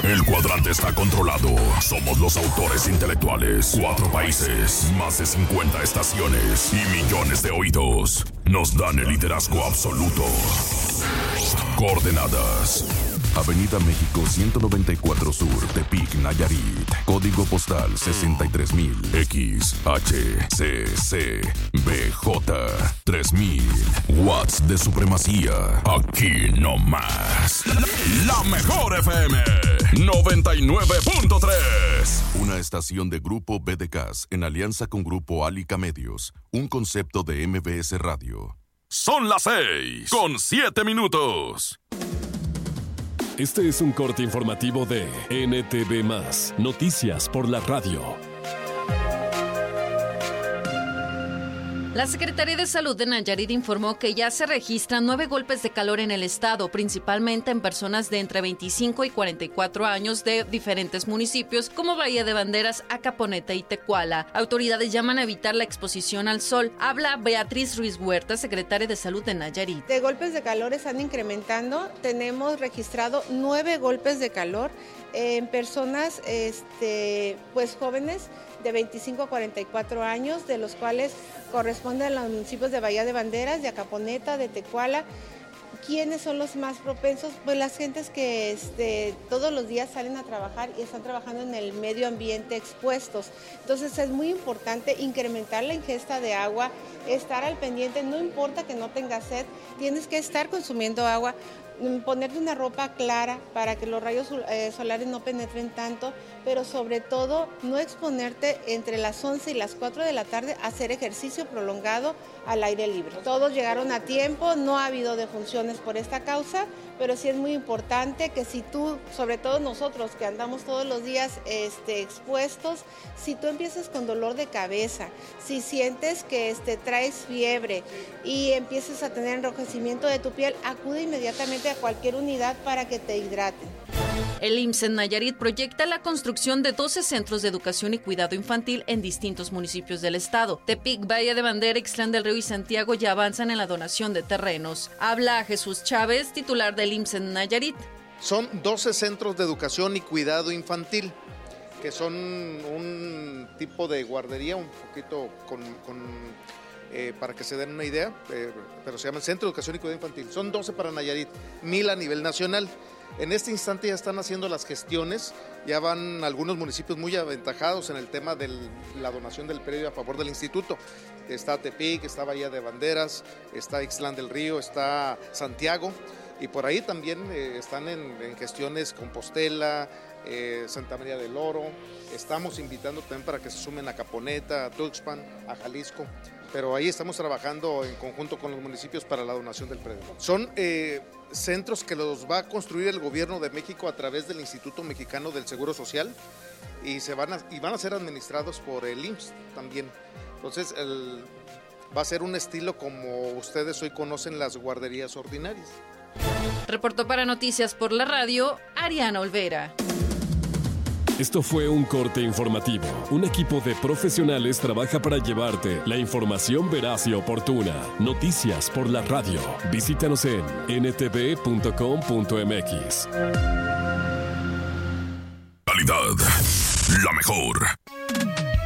El cuadrante está controlado. Somos los autores intelectuales. 4 países, más de 50 estaciones y millones de oídos. Nos dan el liderazgo absoluto. Coordenadas: Avenida México 194 Sur, Tepic, Nayarit. Código postal 63000. XHCCBJ 3000. Watts de supremacía. Aquí no más. La mejor FM 99.3. Una estación de Grupo BDCAS en alianza con Grupo Álica Medios. Un concepto de MBS Radio. Son las 6:07. Este es un corte informativo de NTV+, Noticias por la Radio. La Secretaría de Salud de Nayarit informó que ya se registran 9 golpes de calor en el estado, principalmente en personas de entre 25 y 44 años de diferentes municipios como Bahía de Banderas, Acaponeta y Tecuala. Autoridades llaman a evitar la exposición al sol. Habla Beatriz Ruiz Huerta, secretaria de Salud de Nayarit. De golpes de calor están incrementando. Tenemos registrado 9 golpes de calor en personas pues jóvenes de 25 a 44 años, de los cuales corresponden a los municipios de Bahía de Banderas, de Acaponeta, de Tecuala. ¿Quiénes son los más propensos? Pues las gentes que todos los días salen a trabajar y están trabajando en el medio ambiente expuestos. Entonces es muy importante incrementar la ingesta de agua, estar al pendiente, no importa que no tengas sed, tienes que estar consumiendo agua, ponerte una ropa clara para que los rayos solares no penetren tanto, pero sobre todo no exponerte entre las 11 y las 4 de la tarde a hacer ejercicio prolongado al aire libre. Todos llegaron a tiempo, no ha habido defunciones por esta causa, pero sí es muy importante que si tú, sobre todo nosotros que andamos todos los días expuestos, si tú empiezas con dolor de cabeza, si sientes que traes fiebre y empiezas a tener enrojecimiento de tu piel, acude inmediatamente a cualquier unidad para que te hidraten. El IMSS en Nayarit proyecta la construcción de 12 centros de educación y cuidado infantil en distintos municipios del estado. Tepic, Bahía de Bandera, Ixtlán del Río y Santiago ya avanzan en la donación de terrenos. Habla Jesús Chávez, titular del IMSS en Nayarit. Son 12 centros de educación y cuidado infantil, que son un tipo de guardería, un poquito para que se den una idea, pero se llaman Centro de Educación y Cuidado Infantil. Son 12 para Nayarit, 1000 a nivel nacional. En este instante ya están haciendo las gestiones, ya van algunos municipios muy aventajados en el tema de la donación del predio a favor del instituto. Está Tepic, está Bahía de Banderas, está Ixtlán del Río, está Santiago, y por ahí también están en gestiones Compostela, Santa María del Oro. Estamos invitando también para que se sumen a Caponeta, a Tuxpan, a Jalisco, pero ahí estamos trabajando en conjunto con los municipios para la donación del predio. Son centros que los va a construir el gobierno de México a través del Instituto Mexicano del Seguro Social y van a ser administrados por el IMSS también. Entonces va a ser un estilo como ustedes hoy conocen las guarderías ordinarias. Reportó para Noticias por la Radio, Ariana Olvera. Esto fue un corte informativo. Un equipo de profesionales trabaja para llevarte la información veraz y oportuna. Noticias por la Radio. Visítanos en ntv.com.mx. Calidad, la mejor.